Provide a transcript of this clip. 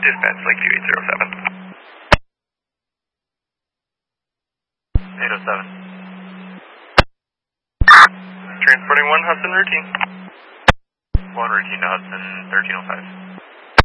Dispatch Lake 2807. 807. Transporting 1 Hudson routine. 1 routine to Hudson 1305.